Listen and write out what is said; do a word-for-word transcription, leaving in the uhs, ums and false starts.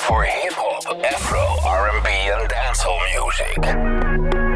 for hip hop, afro, R and B, and dancehall music.